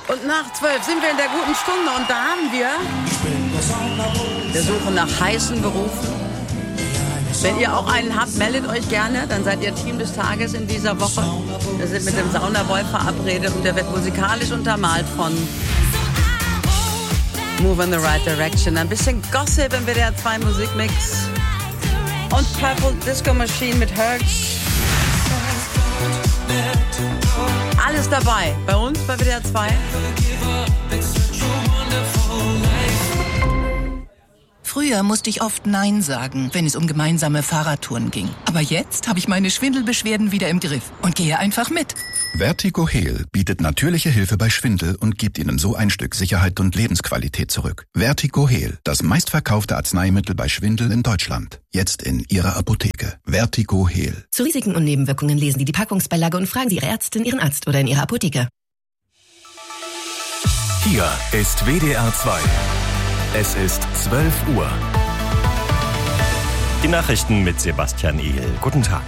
Und nach 12 sind wir in der guten Stunde und da haben wir Suche nach heißen Berufen. Wenn ihr auch einen habt, meldet euch gerne, dann seid ihr Team des Tages in dieser Woche. Wir sind mit dem Saunaboy verabredet und der wird musikalisch untermalt von Move in the Right Direction. Ein bisschen Gossip im WDR 2 Musikmix und Purple Disco Machine mit Hurts. Alles dabei bei uns bei WDR 2. Früher musste ich oft Nein sagen, wenn es um gemeinsame Fahrradtouren ging. Aber jetzt habe ich meine Schwindelbeschwerden wieder im Griff und gehe einfach mit. Vertigo Heal bietet natürliche Hilfe bei Schwindel und gibt Ihnen so ein Stück Sicherheit und Lebensqualität zurück. Vertigo Heal, das meistverkaufte Arzneimittel bei Schwindel in Deutschland. Jetzt in Ihrer Apotheke. Vertigo Heal. Zu Risiken und Nebenwirkungen lesen Sie die Packungsbeilage und fragen Sie Ihre Ärztin, Ihren Arzt oder in Ihrer Apotheke. Hier ist WDR 2. Es ist 12 Uhr. Die Nachrichten mit Sebastian Ehl. Guten Tag.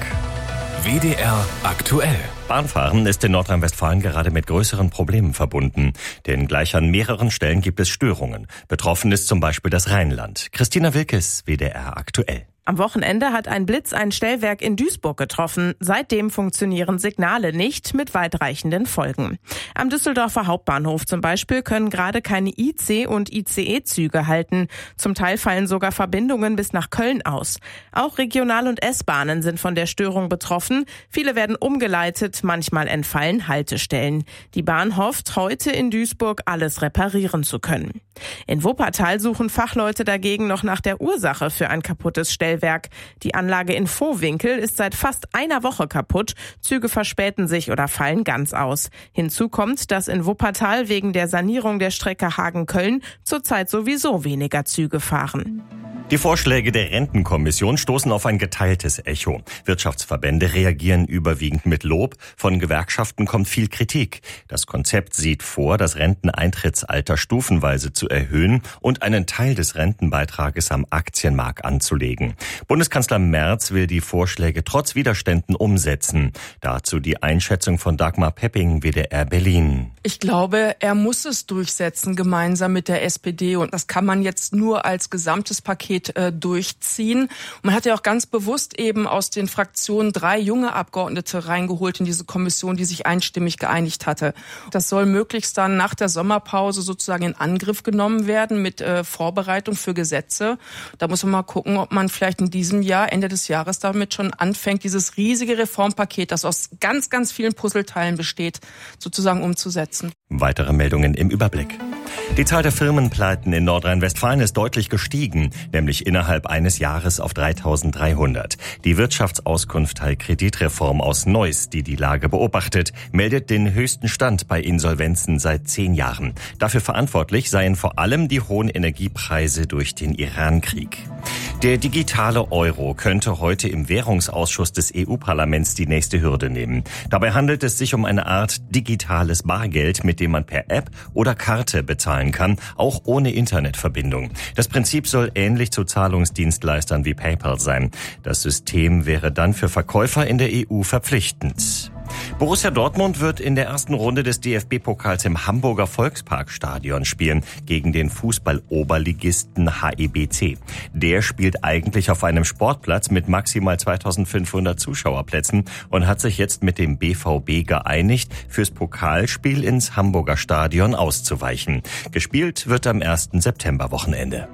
WDR aktuell. Bahnfahren ist in Nordrhein-Westfalen gerade mit größeren Problemen verbunden. Denn gleich an mehreren Stellen gibt es Störungen. Betroffen ist zum Beispiel das Rheinland. Christina Wilkes, WDR aktuell. Am Wochenende hat ein Blitz ein Stellwerk in Duisburg getroffen. Seitdem funktionieren Signale nicht, mit weitreichenden Folgen. Am Düsseldorfer Hauptbahnhof zum Beispiel können gerade keine IC- und ICE-Züge halten. Zum Teil fallen sogar Verbindungen bis nach Köln aus. Auch Regional- und S-Bahnen sind von der Störung betroffen. Viele werden umgeleitet, manchmal entfallen Haltestellen. Die Bahn hofft, heute in Duisburg alles reparieren zu können. In Wuppertal suchen Fachleute dagegen noch nach der Ursache für ein kaputtes Stellwerk. Die Anlage in Vohwinkel ist seit fast einer Woche kaputt. Züge verspäten sich oder fallen ganz aus. Hinzu kommt, dass in Wuppertal wegen der Sanierung der Strecke Hagen-Köln zurzeit sowieso weniger Züge fahren. Die Vorschläge der Rentenkommission stoßen auf ein geteiltes Echo. Wirtschaftsverbände reagieren überwiegend mit Lob. Von Gewerkschaften kommt viel Kritik. Das Konzept sieht vor, das Renteneintrittsalter stufenweise zu erhöhen und einen Teil des Rentenbeitrages am Aktienmarkt anzulegen. Bundeskanzler Merz will die Vorschläge trotz Widerständen umsetzen. Dazu die Einschätzung von Dagmar Pepping, WDR Berlin. Ich glaube, er muss es durchsetzen, gemeinsam mit der SPD. Und das kann man jetzt nur als gesamtes Paket durchziehen. Und man hat ja auch ganz bewusst eben aus den Fraktionen 3 junge Abgeordnete reingeholt in diese Kommission, die sich einstimmig geeinigt hatte. Das soll möglichst dann nach der Sommerpause sozusagen in Angriff genommen werden mit Vorbereitung für Gesetze. Da muss man mal gucken, ob man vielleicht in diesem Jahr, Ende des Jahres, damit schon anfängt, dieses riesige Reformpaket, das aus ganz, ganz vielen Puzzleteilen besteht, sozusagen umzusetzen. Weitere Meldungen im Überblick. Die Zahl der Firmenpleiten in Nordrhein-Westfalen ist deutlich gestiegen, nämlich innerhalb eines Jahres auf 3.300. Die Wirtschaftsauskunft Teil Kreditreform aus Neuss, die die Lage beobachtet, meldet den höchsten Stand bei Insolvenzen seit 10 Jahren. Dafür verantwortlich seien vor allem die hohen Energiepreise durch den Iran-Krieg. Der digitale Euro könnte heute im Währungsausschuss des EU-Parlaments die nächste Hürde nehmen. Dabei handelt es sich um eine Art digitales Bargeld, mit dem man per App oder Karte bezahlen kann, auch ohne Internetverbindung. Das Prinzip soll ähnlich zu Zahlungsdienstleistern wie PayPal sein. Das System wäre dann für Verkäufer in der EU verpflichtend. Borussia Dortmund wird in der ersten Runde des DFB-Pokals im Hamburger Volksparkstadion spielen gegen den Fußball-Oberligisten HEBC. Der spielt eigentlich auf einem Sportplatz mit maximal 2500 Zuschauerplätzen und hat sich jetzt mit dem BVB geeinigt, fürs Pokalspiel ins Hamburger Stadion auszuweichen. Gespielt wird am 1. Septemberwochenende.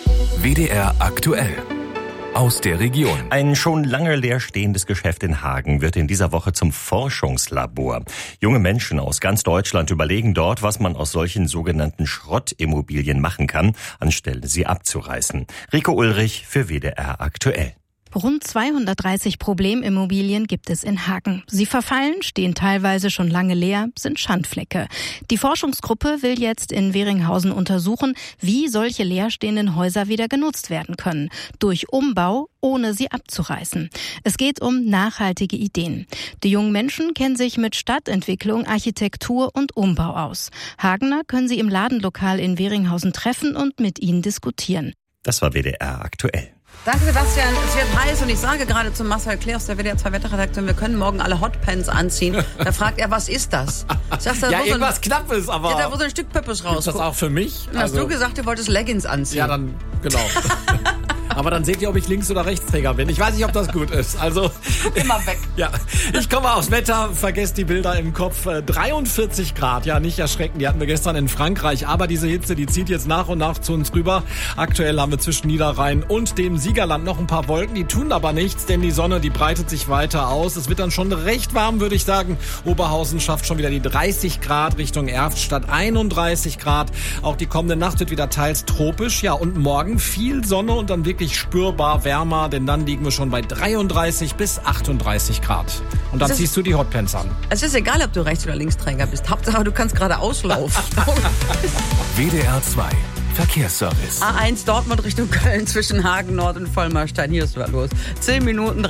WDR aktuell. Aus der Region. Ein schon lange leerstehendes Geschäft in Hagen wird in dieser Woche zum Forschungslabor. Junge Menschen aus ganz Deutschland überlegen dort, was man aus solchen sogenannten Schrottimmobilien machen kann, anstelle sie abzureißen. Rico Ulrich für WDR aktuell. Rund 230 Problemimmobilien gibt es in Hagen. Sie verfallen, stehen teilweise schon lange leer, sind Schandflecke. Die Forschungsgruppe will jetzt in Weringhausen untersuchen, wie solche leerstehenden Häuser wieder genutzt werden können. Durch Umbau, ohne sie abzureißen. Es geht um nachhaltige Ideen. Die jungen Menschen kennen sich mit Stadtentwicklung, Architektur und Umbau aus. Hagener können sie im Ladenlokal in Weringhausen treffen und mit ihnen diskutieren. Das war WDR aktuell. Danke, Sebastian. Es wird heiß und ich sage gerade zu Marcel Klee aus der WDR 2 Wetterredaktion, wir können morgen alle Hotpants anziehen. Da fragt er, was ist das? Sagst, ja, irgendwas Knappes, aber... Ja, da wo so ein Stück Pöppes raus. Ist das auch für mich? Dann hast du gesagt, du wolltest Leggings anziehen. Ja, dann, genau. Aber dann seht ihr, ob ich Links- oder Rechtsträger bin. Ich weiß nicht, ob das gut ist. Also immer weg. Ja, ich komme aufs Wetter, vergesst die Bilder im Kopf. 43 Grad, ja, nicht erschrecken. Die hatten wir gestern in Frankreich. Aber diese Hitze, die zieht jetzt nach und nach zu uns rüber. Aktuell haben wir zwischen Niederrhein und dem Siegerland noch ein paar Wolken. Die tun aber nichts, denn die Sonne, die breitet sich weiter aus. Es wird dann schon recht warm, würde ich sagen. Oberhausen schafft schon wieder die 30 Grad Richtung Erftstadt. 31 Grad. Auch die kommende Nacht wird wieder teils tropisch. Ja, und morgen viel Sonne und dann wirklich spürbar wärmer, denn dann liegen wir schon bei 33 bis 38 Grad. Und dann ziehst du die Hotpants an. Es ist egal, ob du Rechts- oder Linksträger bist. Hauptsache, du kannst geradeaus laufen. WDR 2 Verkehrsservice. A1 Dortmund Richtung Köln zwischen Hagen Nord und Vollmerstein. Hier ist was los. 10 Minuten